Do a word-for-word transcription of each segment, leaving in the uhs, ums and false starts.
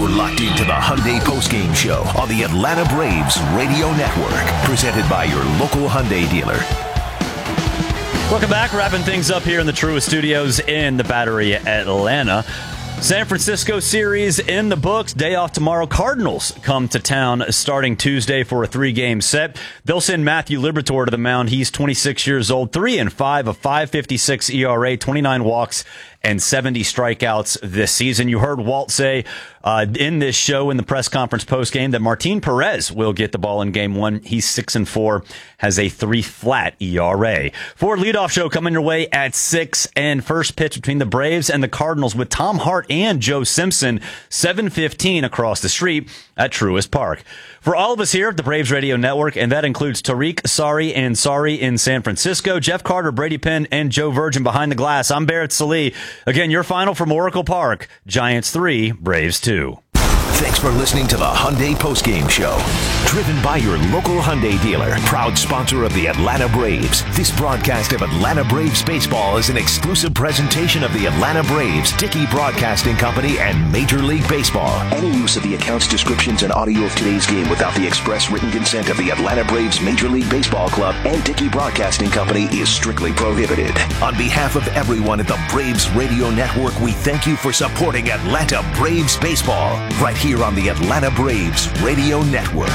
You're locked into the Hyundai Postgame Show on the Atlanta Braves Radio Network, presented by your local Hyundai dealer. Welcome back. Wrapping things up here in the Truist Studios in the Battery, Atlanta. San Francisco series in the books. Day off tomorrow. Cardinals come to town starting Tuesday for a three-game set. They'll send Matthew Liberatore to the mound. He's twenty-six years old, three and five, a five fifty-six E R A, twenty-nine walks, and seventy strikeouts this season. You heard Walt say uh, in this show in the press conference postgame that Martin Perez will get the ball in game one. He's six and four, has a three flat E R A. Ford leadoff show coming your way at six, and first pitch between the Braves and the Cardinals with Tom Hart and Joe Simpson, seven fifteen across the street at Truist Park. For all of us here at the Braves Radio Network, and that includes Tariq, Sari, and Sari in San Francisco, Jeff Carter, Brady Penn, and Joe Virgin behind the glass, I'm Barrett Sallee. Again, your final from Oracle Park, Giants three, Braves two. Thanks for listening to the Hyundai Postgame Show. Driven by your local Hyundai dealer, proud sponsor of the Atlanta Braves. This broadcast of Atlanta Braves baseball is an exclusive presentation of the Atlanta Braves, Dickey Broadcasting Company, and Major League Baseball. Any use of the accounts, descriptions, and audio of today's game without the express written consent of the Atlanta Braves Major League Baseball Club and Dickey Broadcasting Company is strictly prohibited. On behalf of everyone at the Braves Radio Network, we thank you for supporting Atlanta Braves baseball right here on the Atlanta Braves Radio Network.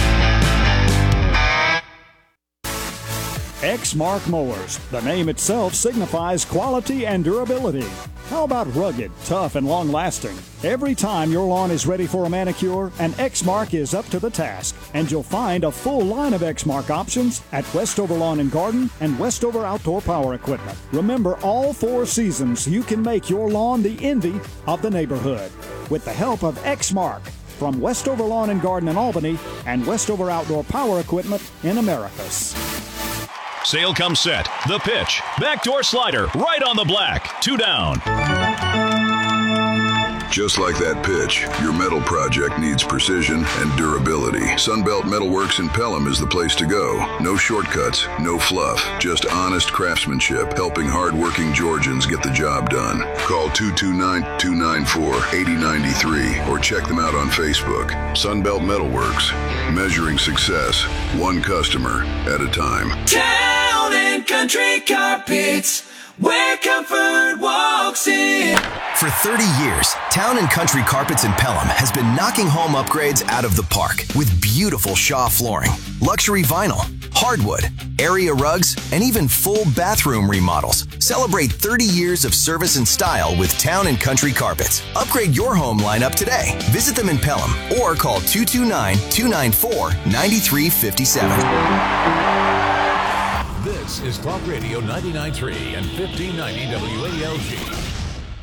Exmark Mowers. The name itself signifies quality and durability. How about rugged, tough, and long-lasting? Every time your lawn is ready for a manicure, an Exmark is up to the task. And you'll find a full line of Exmark options at Westover Lawn and Garden and Westover Outdoor Power Equipment. Remember, all four seasons, you can make your lawn the envy of the neighborhood with the help of Exmark from Westover Lawn and Garden in Albany and Westover Outdoor Power Equipment in Americus. Sale comes set. The pitch. Backdoor slider. Right on the black. Two down. Just like that pitch, your metal project needs precision and durability. Sunbelt Metalworks in Pelham is the place to go. No shortcuts, no fluff, just honest craftsmanship, helping hard-working Georgians get the job done. Call two two nine, two nine four, eight zero nine three or check them out on Facebook. Sunbelt Metalworks, measuring success, one customer at a time. Town and Country Carpets, where comfort walks in. For thirty years, Town and Country Carpets in Pelham has been knocking home upgrades out of the park with beautiful Shaw flooring, luxury vinyl, hardwood, area rugs, and even full bathroom remodels. Celebrate thirty years of service and style with Town and Country Carpets. Upgrade your home lineup today. Visit them in Pelham or call two two nine, two nine four, nine three five seven. This is Talk Radio ninety-nine point three and fifteen ninety W A L G.